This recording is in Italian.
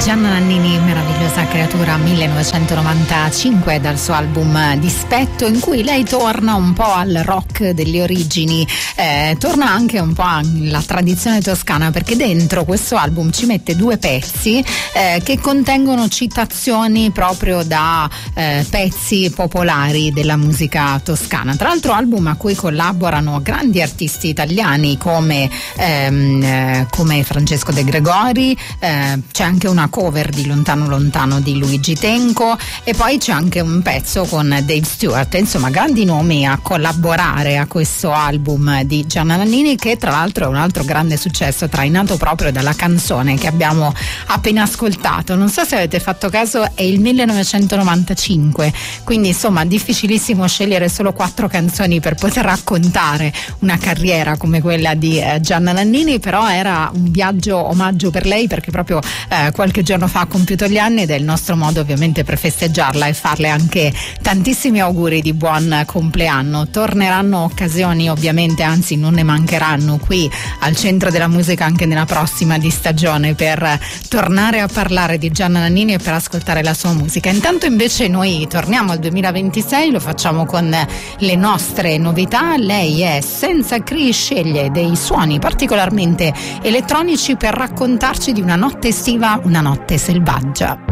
Gianna Nannini, meravigliosa creatura, 1995, dal suo album Dispetto, in cui lei torna un po' al rock delle origini, torna anche un po' alla tradizione toscana, perché dentro questo album ci mette due pezzi che contengono citazioni proprio da pezzi popolari della musica toscana. Tra l'altro album a cui collaborano grandi artisti italiani come Francesco De Gregori, c'è anche una cover di Lontano Lontano di Luigi Tenco e poi c'è anche un pezzo con Dave Stewart, insomma grandi nomi a collaborare a questo album di Gianna Nannini, che tra l'altro è un altro grande successo trainato proprio dalla canzone che abbiamo appena ascoltato. Non so se avete fatto caso, è il 1995, quindi insomma difficilissimo scegliere solo 4 canzoni per poter raccontare una carriera come quella di Gianna Nannini, però era un viaggio omaggio per lei, perché proprio qualche giorno fa ha compiuto gli anni ed è il nostro modo ovviamente per festeggiarla e farle anche tantissimi auguri di buon compleanno. Torneranno occasioni ovviamente, anzi non ne mancheranno, qui al Centro della Musica anche nella prossima di stagione, per tornare a parlare di Gianna Nannini e per ascoltare la sua musica. Intanto invece noi torniamo al 2026, lo facciamo con le nostre novità. Lei è Senza Cri, sceglie dei suoni particolarmente elettronici per raccontarci di una notte estiva, una notte selvaggia.